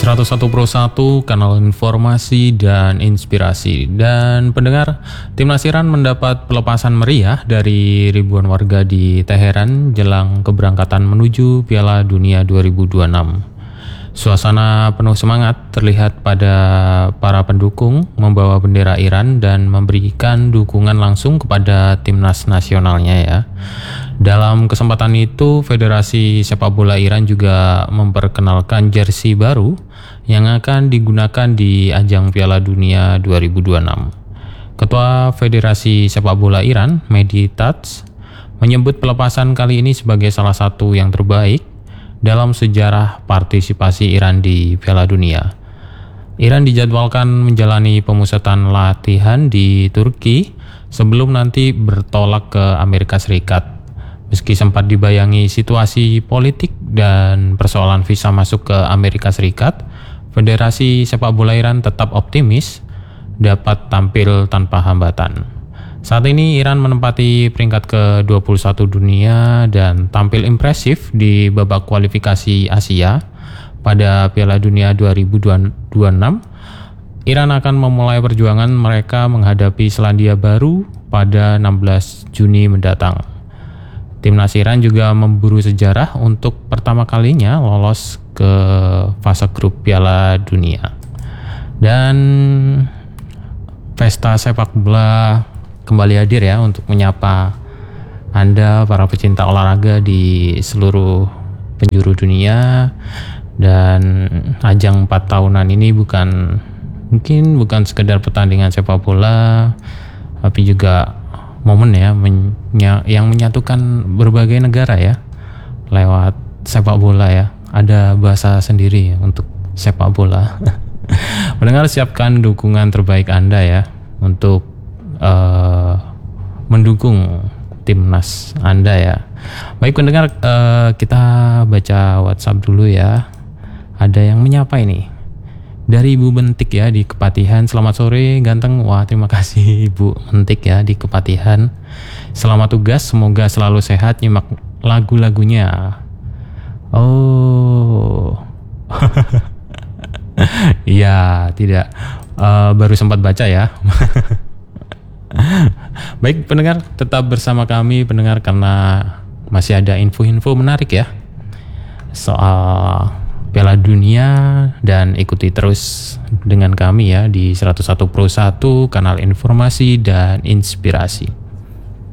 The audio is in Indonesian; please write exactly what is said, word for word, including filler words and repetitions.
seratus satu Pro satu, kanal informasi dan inspirasi. Dan pendengar, Timnas Iran mendapat pelepasan meriah dari ribuan warga di Teheran jelang keberangkatan menuju Piala Dunia dua ribu dua puluh enam. Suasana penuh semangat terlihat pada para pendukung membawa bendera Iran dan memberikan dukungan langsung kepada timnas nasionalnya ya. Dalam kesempatan itu, Federasi Sepak Bola Iran juga memperkenalkan jersey baru yang akan digunakan di ajang Piala Dunia dua ribu dua puluh enam. Ketua Federasi Sepak Bola Iran, Mehdi Tats, menyebut pelepasan kali ini sebagai salah satu yang terbaik dalam sejarah partisipasi Iran di Piala Dunia. Iran dijadwalkan menjalani pemusatan latihan di Turki sebelum nanti bertolak ke Amerika Serikat. Meski sempat dibayangi situasi politik dan persoalan visa masuk ke Amerika Serikat, Federasi Sepak Bola Iran tetap optimis dapat tampil tanpa hambatan. Saat ini Iran menempati peringkat ke dua puluh satu dunia dan tampil impresif di babak kualifikasi Asia pada Piala Dunia dua ribu dua puluh enam. Iran akan memulai perjuangan mereka menghadapi Selandia Baru pada enam belas Juni mendatang. Timnas Iran juga memburu sejarah untuk pertama kalinya lolos ke fase grup Piala Dunia. Dan pesta sepak bola kembali hadir ya untuk menyapa Anda para pecinta olahraga di seluruh penjuru dunia. Dan ajang empat tahunan ini bukan mungkin bukan sekedar pertandingan sepak bola, tapi juga momen ya menya, yang menyatukan berbagai negara ya lewat sepak bola ya. Ada bahasa sendiri untuk sepak bola. Pendengar, siapkan dukungan terbaik Anda ya untuk Uh, mendukung timnas Anda ya. Baik pendengar, uh, kita baca WhatsApp dulu ya. Ada yang menyapa ini dari Ibu Mentik ya di Kepatihan. Selamat sore ganteng. Wah, terima kasih Ibu Mentik ya di Kepatihan. Selamat tugas, semoga selalu sehat. Nyimak lagu-lagunya. Oh iya, tidak uh, baru sempat baca ya. Baik pendengar, tetap bersama kami pendengar karena masih ada info-info menarik ya soal Piala Dunia, dan ikuti terus dengan kami ya di seratus satu Pro satu, kanal informasi dan inspirasi.